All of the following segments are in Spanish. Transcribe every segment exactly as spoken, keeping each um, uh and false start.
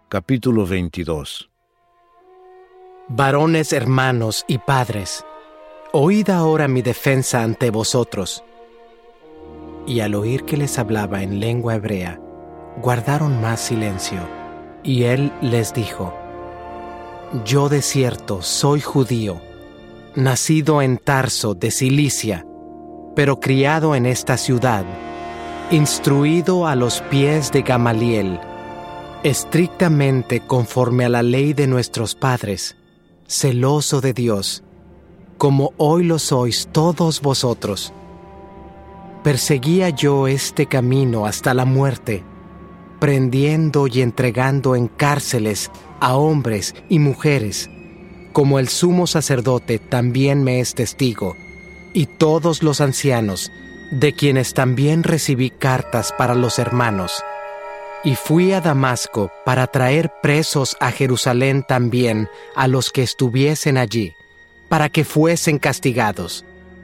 Capítulo veintidós. Varones hermanos y padres, oíd ahora mi defensa ante vosotros. Y al oír que les hablaba en lengua hebrea, guardaron más silencio. Y él les dijo: Yo de cierto soy judío, nacido en Tarso de Cilicia, pero criado en esta ciudad, instruido a los pies de Gamaliel, estrictamente conforme a la ley de nuestros padres, celoso de Dios, como hoy lo sois todos vosotros. Perseguía yo este camino hasta la muerte, prendiendo y entregando en cárceles a hombres y mujeres, como el sumo sacerdote también me es testigo, y todos los ancianos, de quienes también recibí cartas para los hermanos. Y fui a Damasco para traer presos a Jerusalén también a los que estuviesen allí, para que fuesen castigados.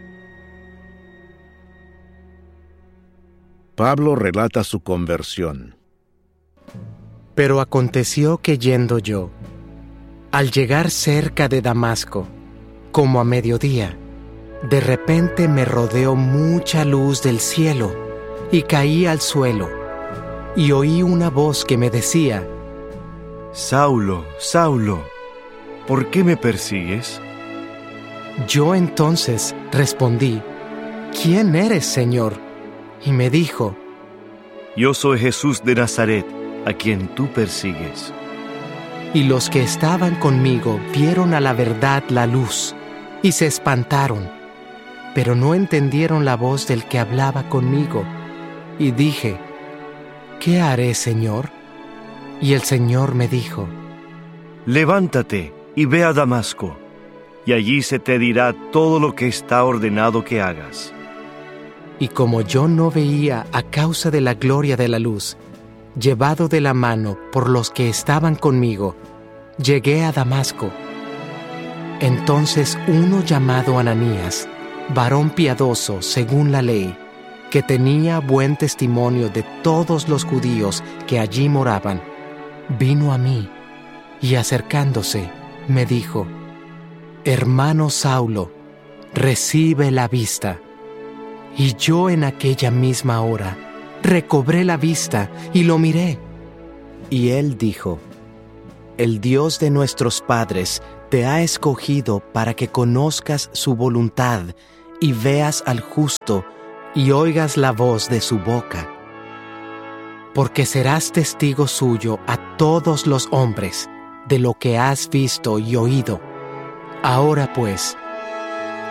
Pablo relata su conversión. Pero aconteció que yendo yo, al llegar cerca de Damasco, como a mediodía, de repente me rodeó mucha luz del cielo, y caí al suelo. Y oí una voz que me decía: Saulo, Saulo, ¿por qué me persigues? Yo entonces respondí: ¿Quién eres, Señor? Y me dijo: Yo soy Jesús de Nazaret, a quien tú persigues. Y los que estaban conmigo vieron a la verdad la luz, y se espantaron, pero no entendieron la voz del que hablaba conmigo. Y dije: ¿Qué haré, Señor? Y el Señor me dijo: Levántate y ve a Damasco, y allí se te dirá todo lo que está ordenado que hagas. Y como yo no veía a causa de la gloria de la luz, llevado de la mano por los que estaban conmigo, llegué a Damasco. Entonces uno llamado Ananías, varón piadoso según la ley, que tenía buen testimonio de todos los judíos que allí moraban, vino a mí, y acercándose, me dijo: Hermano Saulo, recibe la vista. Y yo en aquella misma hora recobré la vista y lo miré. Y él dijo: El Dios de nuestros padres te ha escogido para que conozcas su voluntad y veas al justo y oigas la voz de su boca. Porque serás testigo suyo a todos los hombres de lo que has visto y oído. Ahora pues,